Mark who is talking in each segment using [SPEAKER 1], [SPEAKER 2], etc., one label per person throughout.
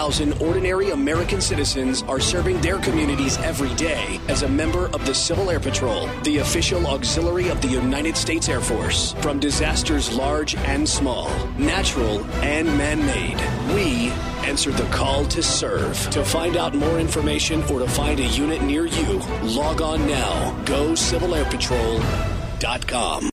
[SPEAKER 1] 30,000 ordinary American citizens are serving their communities every day as a member of the Civil Air Patrol, the official auxiliary of the United States Air Force. From disasters large and small, natural and man-made, we answer the call to serve. To find out more information or to find a unit near you, log on now. GoCivilAirPatrol.com.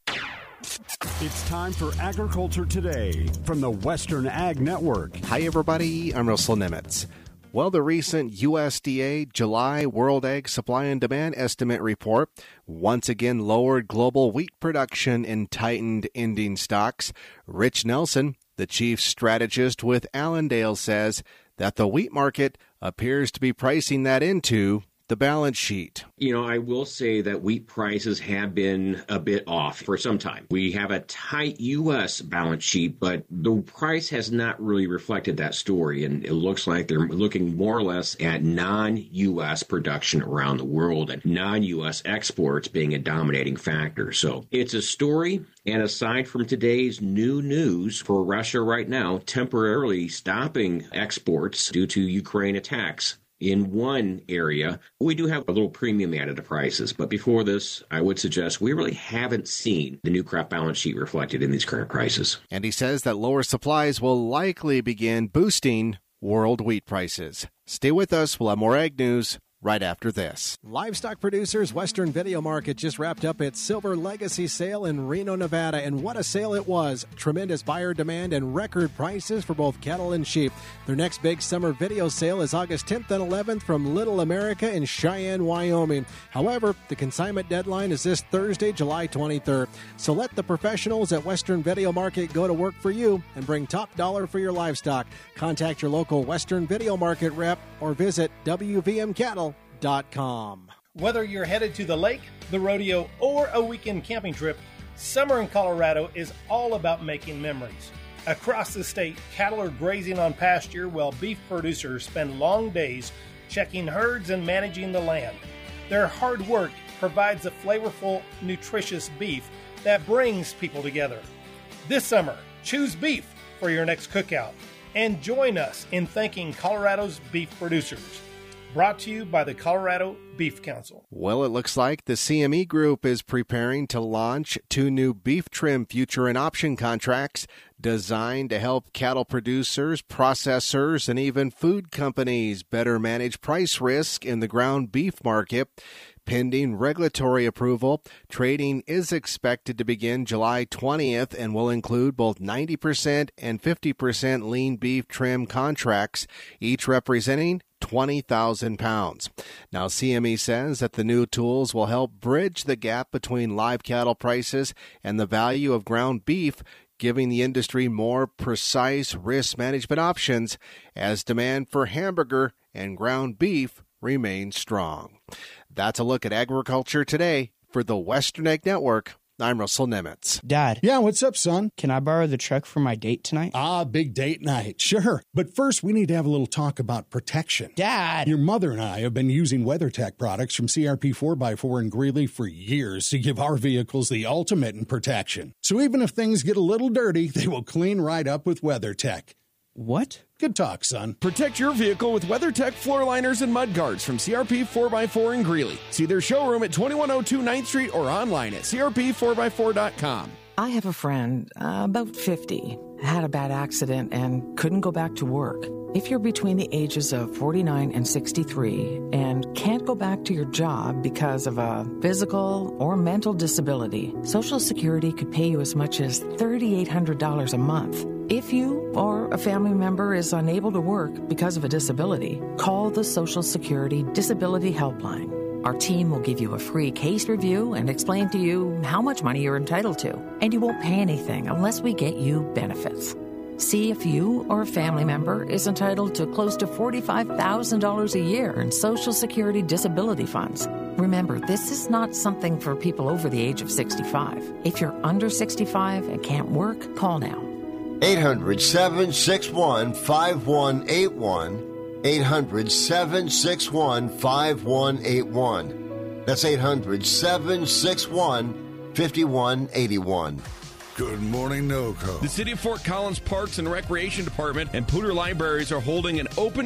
[SPEAKER 2] It's time for Agriculture Today from the Western Ag Network.
[SPEAKER 3] Hi, everybody. I'm Russell Nemitz. Well, the recent USDA July World Ag Supply and Demand Estimate report once again lowered global wheat production and tightened ending stocks. Rich Nelson, the chief strategist with Allendale, says that the wheat market appears to be pricing that into the balance sheet.
[SPEAKER 4] I will say that wheat prices have been a bit off for some time. We have a tight U.S. balance sheet, but the price has not really reflected that story. And it looks like they're looking more or less at non-U.S. production around the world and non-U.S. exports being a dominating factor. So it's a story. And aside from today's new news for Russia right now, temporarily stopping exports due to Ukraine attacks, in one area, we do have a little premium added to prices. But before this, I would suggest we really haven't seen the new crop balance sheet reflected in these current prices.
[SPEAKER 3] And he says that lower supplies will likely begin boosting world wheat prices. Stay with us. We'll have more ag news right after this.
[SPEAKER 5] Livestock Producers Western Video Market just wrapped up its Silver Legacy sale in Reno, Nevada, and what a sale it was. Tremendous buyer demand and record prices for both cattle and sheep. Their next big summer video sale is August 10th and 11th from Little America in Cheyenne, Wyoming. However, the consignment deadline is this Thursday, July 23rd. So let the professionals at Western Video Market go to work for you and bring top dollar for your livestock. Contact your local Western Video Market rep or visit WVMCattle.com.
[SPEAKER 6] Whether you're headed to the lake, the rodeo, or a weekend camping trip, summer in Colorado is all about making memories. Across the state, cattle are grazing on pasture while beef producers spend long days checking herds and managing the land. Their hard work provides the flavorful, nutritious beef that brings people together. This summer, choose beef for your next cookout and join us in thanking Colorado's beef producers. Brought to you by the Colorado Beef Council.
[SPEAKER 3] Well, it looks like the CME Group is preparing to launch 2 new beef trim future and option contracts designed to help cattle producers, processors, and even food companies better manage price risk in the ground beef market. Pending regulatory approval, trading is expected to begin July 20th and will include both 90% and 50% lean beef trim contracts, each representing 20,000 pounds. Now, CME says that the new tools will help bridge the gap between live cattle prices and the value of ground beef, giving the industry more precise risk management options as demand for hamburger and ground beef remains strong. That's a look at Agriculture Today for the Western Ag Network. I'm Russell Nemitz.
[SPEAKER 7] Dad.
[SPEAKER 8] Yeah, what's up, son?
[SPEAKER 7] Can I borrow the truck for my date tonight?
[SPEAKER 8] Big date night. Sure. But first, we need to have a little talk about protection.
[SPEAKER 7] Dad!
[SPEAKER 8] Your mother and I have been using WeatherTech products from CRP 4x4 in Greeley for years to give our vehicles the ultimate in protection. So even if things get a little dirty, they will clean right up with WeatherTech.
[SPEAKER 7] What?
[SPEAKER 8] Good talk, son.
[SPEAKER 9] Protect your vehicle with WeatherTech floor liners and mud guards from CRP 4x4 in Greeley. See their showroom at 2102 9th Street or online at crp4x4.com.
[SPEAKER 10] I have a friend, about 50, had a bad accident and couldn't go back to work. If you're between the ages of 49 and 63 and can't go back to your job because of a physical or mental disability, Social Security could pay you as much as $3,800 a month. If you or a family member is unable to work because of a disability, call the Social Security Disability Helpline. Our team will give you a free case review and explain to you how much money you're entitled to. And you won't pay anything unless we get you benefits. See if you or a family member is entitled to close to $45,000 a year in Social Security disability funds. Remember, this is not something for people over the age of 65. If you're under 65 and can't work, call now.
[SPEAKER 11] 800-761-5181. 800-761-5181. That's 800-761-5181.
[SPEAKER 12] Good morning, NOCO.
[SPEAKER 9] The City of Fort Collins Parks and Recreation Department and Poudre Libraries are holding an open